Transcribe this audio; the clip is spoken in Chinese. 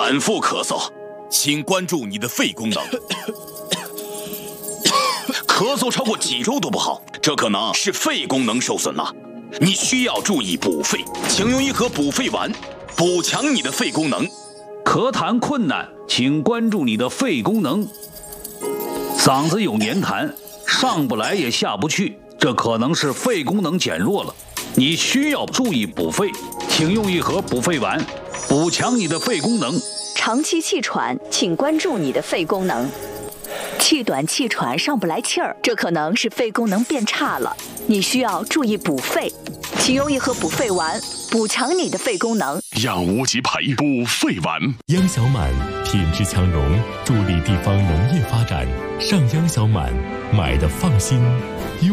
反复咳嗽，请关注你的肺功能。咳嗽超过几周都不好，这可能是肺功能受损了。你需要注意补肺，请用一盒补肺丸，补强你的肺功能。 咳痰困难，请关注你的肺功能。嗓子有黏痰，上不来也下不去，这可能是肺功能减弱了。你需要注意补肺，请用一盒补肺丸，补强你的肺功能。 长期气喘，请关注你的肺功能。气短气喘上不来气儿，这可能是肺功能变差了，你需要注意补肺，请用一盒补肺丸，补强你的肺功能。 养无极培补肺丸， 央小满品质强农，助力地方农业发展。上央小满，买的放心。